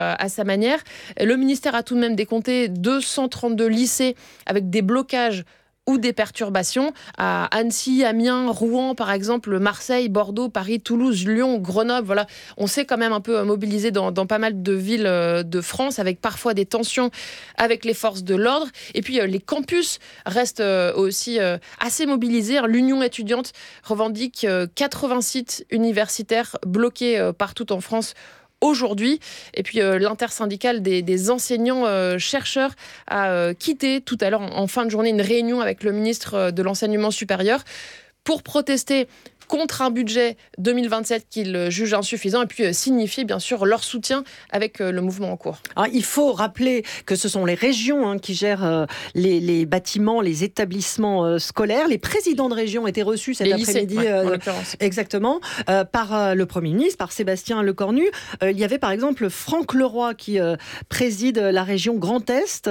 à sa manière. Le ministère a tout de même décompté 232 lycées avec des blocages ou des perturbations à Annecy, Amiens, Rouen par exemple, Marseille, Bordeaux, Paris, Toulouse, Lyon, Grenoble. Voilà, on s'est quand même un peu mobilisé dans pas mal de villes de France avec parfois des tensions avec les forces de l'ordre. Et puis les campus restent aussi assez mobilisés. L'Union étudiante revendique 80 sites universitaires bloqués partout en France aujourd'hui. Et puis l'intersyndicale des enseignants-chercheurs a quitté tout à l'heure en fin de journée une réunion avec le ministre de l'Enseignement supérieur pour protester contre un budget 2027 qu'ils jugent insuffisant et puis signifier bien sûr leur soutien avec le mouvement en cours. Alors, il faut rappeler que ce sont les régions qui gèrent les bâtiments, les établissements scolaires. Les présidents de région étaient reçus cet après-midi, en l'occurrence. Exactement, par le Premier ministre, par Sébastien Lecornu. Il y avait par exemple Franck Leroy qui préside la région Grand Est,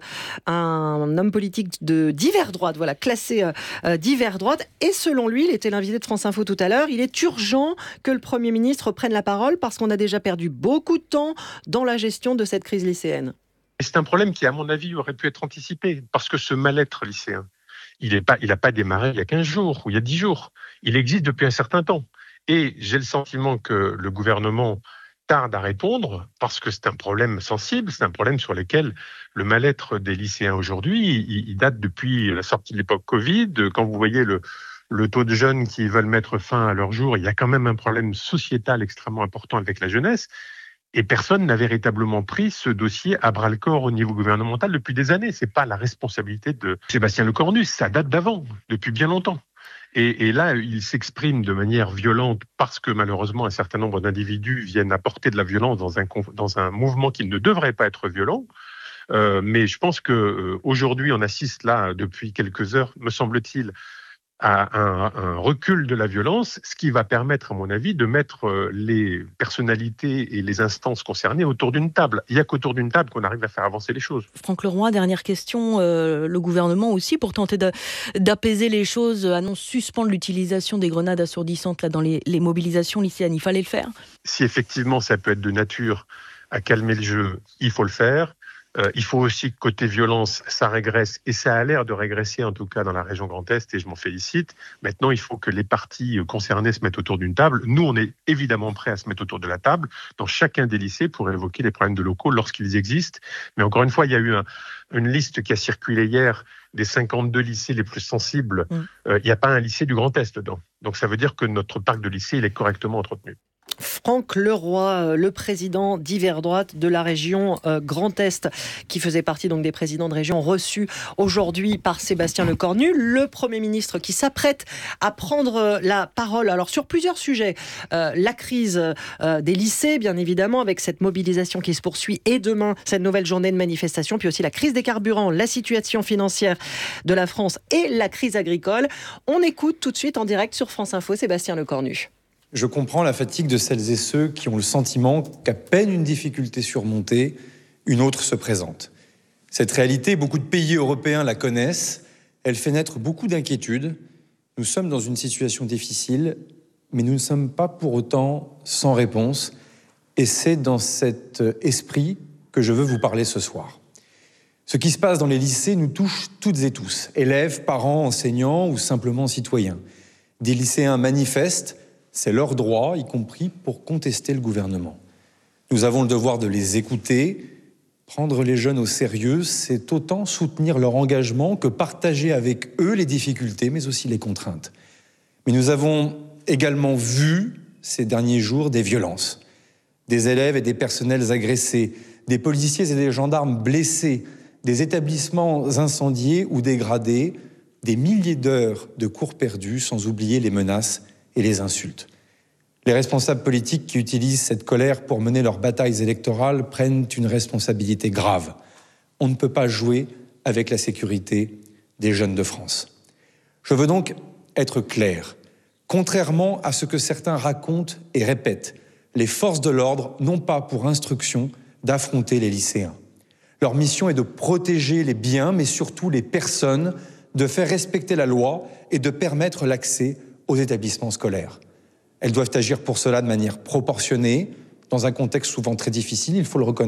un homme politique de divers droite, voilà, classé divers droite. Et selon lui, il était l'invité de France Info tout à l'heure, il est urgent que le Premier ministre prenne la parole parce qu'on a déjà perdu beaucoup de temps dans la gestion de cette crise lycéenne. Et c'est un problème qui, à mon avis, aurait pu être anticipé parce que ce mal-être lycéen, il n'a pas démarré il y a 15 jours ou il y a 10 jours. Il existe depuis un certain temps. Et j'ai le sentiment que le gouvernement tarde à répondre parce que c'est un problème sensible, c'est un problème sur lequel le mal-être des lycéens aujourd'hui, il date depuis la sortie de l'époque Covid. Quand vous voyez le taux de jeunes qui veulent mettre fin à leur jour, il y a quand même un problème sociétal extrêmement important avec la jeunesse. Et personne n'a véritablement pris ce dossier à bras-le-corps au niveau gouvernemental depuis des années. C'est pas la responsabilité de Sébastien Lecornu, ça date d'avant, depuis bien longtemps. Et là, il s'exprime de manière violente parce que malheureusement, un certain nombre d'individus viennent apporter de la violence dans un mouvement qui ne devrait pas être violent. Mais je pense qu'aujourd'hui, on assiste là, depuis quelques heures, me semble-t-il, à un recul de la violence, ce qui va permettre, à mon avis, de mettre les personnalités et les instances concernées autour d'une table. Il n'y a qu'autour d'une table qu'on arrive à faire avancer les choses. Franck Leroy, dernière question. Le gouvernement aussi, pour tenter d'apaiser les choses, annonce suspendre l'utilisation des grenades assourdissantes là, dans les mobilisations lycéennes. Il fallait le faire ? Si effectivement ça peut être de nature à calmer le jeu, il faut le faire. Il faut aussi que côté violence, ça régresse, et ça a l'air de régresser en tout cas dans la région Grand Est, et je m'en félicite. Maintenant, il faut que les parties concernées se mettent autour d'une table. Nous, on est évidemment prêts à se mettre autour de la table dans chacun des lycées pour évoquer les problèmes de locaux lorsqu'ils existent. Mais encore une fois, il y a eu une liste qui a circulé hier des 52 lycées les plus sensibles. Il n'y a pas un lycée du Grand Est dedans. Donc ça veut dire que notre parc de lycées, il est correctement entretenu. Franck Leroy, le président divers droite de la région Grand Est, qui faisait partie donc des présidents de région reçus aujourd'hui par Sébastien Lecornu, le Premier ministre qui s'apprête à prendre la parole. Alors sur plusieurs sujets, la crise des lycées, bien évidemment, avec cette mobilisation qui se poursuit, et demain cette nouvelle journée de manifestation, puis aussi la crise des carburants, la situation financière de la France et la crise agricole. On écoute tout de suite en direct sur France Info Sébastien Lecornu. Je comprends la fatigue de celles et ceux qui ont le sentiment qu'à peine une difficulté surmontée, une autre se présente. Cette réalité, beaucoup de pays européens la connaissent. Elle fait naître beaucoup d'inquiétudes. Nous sommes dans une situation difficile, mais nous ne sommes pas pour autant sans réponse. Et c'est dans cet esprit que je veux vous parler ce soir. Ce qui se passe dans les lycées nous touche toutes et tous, élèves, parents, enseignants ou simplement citoyens. Des lycéens manifestent. C'est leur droit, y compris pour contester le gouvernement. Nous avons le devoir de les écouter. Prendre les jeunes au sérieux, c'est autant soutenir leur engagement que partager avec eux les difficultés, mais aussi les contraintes. Mais nous avons également vu, ces derniers jours, des violences. Des élèves et des personnels agressés, des policiers et des gendarmes blessés, des établissements incendiés ou dégradés, des milliers d'heures de cours perdus, sans oublier les menaces et les insultes. Les responsables politiques qui utilisent cette colère pour mener leurs batailles électorales prennent une responsabilité grave. On ne peut pas jouer avec la sécurité des jeunes de France. Je veux donc être clair. Contrairement à ce que certains racontent et répètent, les forces de l'ordre n'ont pas pour instruction d'affronter les lycéens. Leur mission est de protéger les biens, mais surtout les personnes, de faire respecter la loi et de permettre l'accès aux établissements scolaires. Elles doivent agir pour cela de manière proportionnée, dans un contexte souvent très difficile, il faut le reconnaître.